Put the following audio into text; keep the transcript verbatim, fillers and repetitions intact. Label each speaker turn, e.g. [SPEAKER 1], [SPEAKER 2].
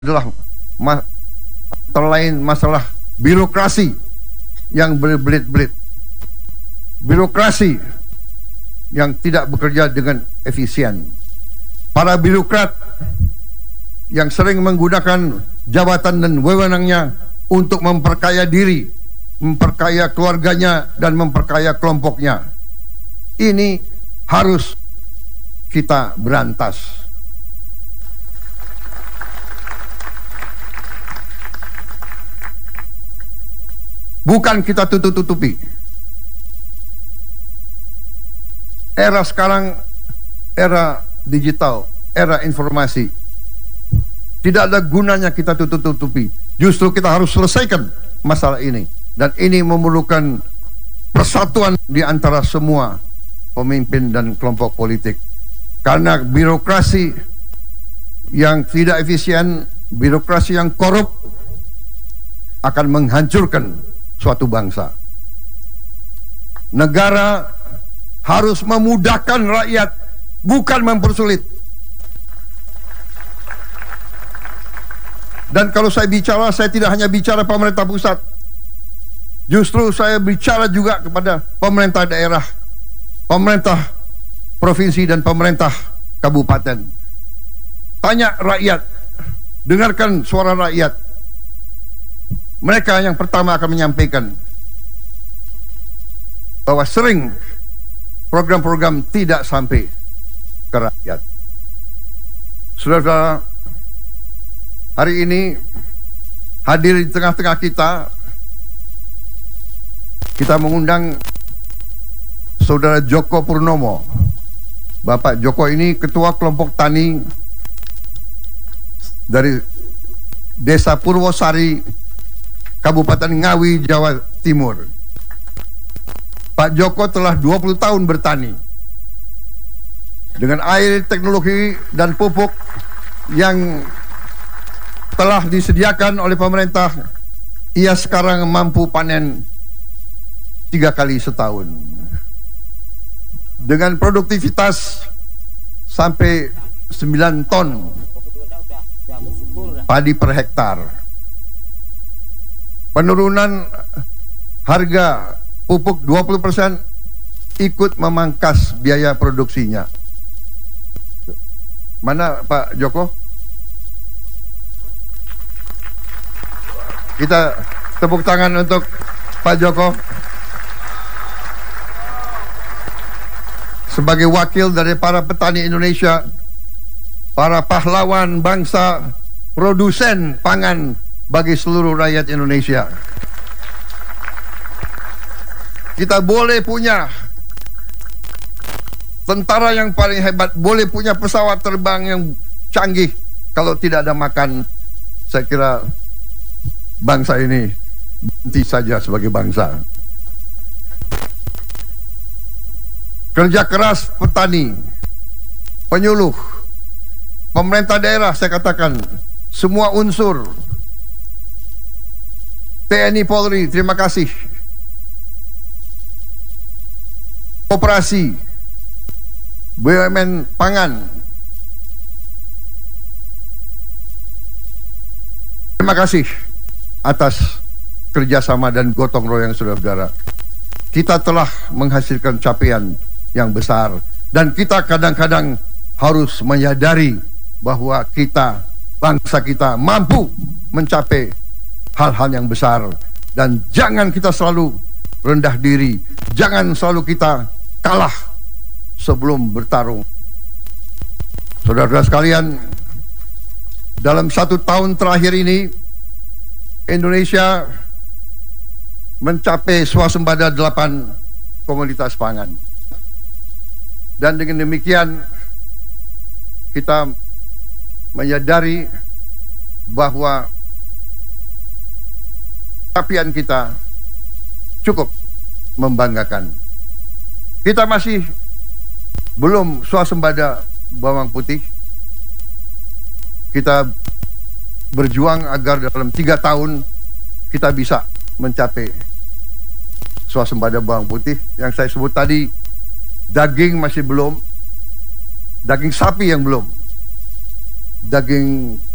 [SPEAKER 1] adalah ma terlain masalah birokrasi yang berbelit-belit, birokrasi yang tidak bekerja dengan efisien, para birokrat yang sering menggunakan jabatan dan wewenangnya untuk memperkaya diri, memperkaya keluarganya, dan memperkaya kelompoknya. Ini harus kita berantas. Bukan kita tutup-tutupi. Era sekarang era digital, era informasi. Tidak ada gunanya kita tutup-tutupi. Justru kita harus selesaikan masalah ini. Dan ini memerlukan persatuan di antara semua pemimpin dan kelompok politik. Karena birokrasi yang tidak efisien, birokrasi yang korup akan menghancurkan suatu bangsa. Negara harus memudahkan rakyat, bukan mempersulit. Dan kalau saya bicara, saya tidak hanya bicara pemerintah pusat. Justru saya bicara juga kepada pemerintah daerah, pemerintah provinsi, dan pemerintah kabupaten. Tanya rakyat, dengarkan suara rakyat. Mereka yang pertama akan menyampaikan bahwa sering program-program tidak sampai ke rakyat. Saudara-saudara, hari ini hadir di tengah-tengah kita, kita mengundang Saudara Joko Purnomo. Bapak Joko ini ketua kelompok tani dari Desa Purwosari, Kabupaten Ngawi, Jawa Timur. Pak Joko telah dua puluh tahun bertani. Dengan air, teknologi, dan pupuk yang telah disediakan oleh pemerintah, ia sekarang mampu panen tiga kali setahun. Dengan produktivitas sampai sembilan ton padi per hektar. Penurunan harga pupuk dua puluh persen ikut memangkas biaya produksinya. Mana Pak Joko? Kita tepuk tangan untuk Pak Joko sebagai wakil dari para petani Indonesia, para pahlawan bangsa, produsen pangan bagi seluruh rakyat Indonesia. Kita boleh punya tentara yang paling hebat, boleh punya pesawat terbang yang canggih, kalau tidak ada makan, saya kira bangsa ini berhenti saja sebagai bangsa. Kerja keras petani, penyuluh, pemerintah daerah, saya katakan semua unsur, T N I Polri, terima kasih. Koperasi, B U M N pangan, terima kasih atas kerjasama dan gotong royong saudara-saudara. Kita telah menghasilkan capaian yang besar, dan kita kadang-kadang harus menyadari bahwa kita, bangsa kita, mampu mencapai hal-hal yang besar. Dan jangan kita selalu rendah diri, jangan selalu kita kalah sebelum bertarung. Saudara-saudara sekalian, dalam satu tahun terakhir ini Indonesia mencapai swasembada delapan komoditas pangan. Dan dengan demikian kita menyadari bahwa capaian kita cukup membanggakan. Kita masih belum swasembada bawang putih. Kita berjuang agar dalam tiga tahun kita bisa mencapai swasembada bawang putih. Yang saya sebut tadi, daging masih belum, daging sapi yang belum, daging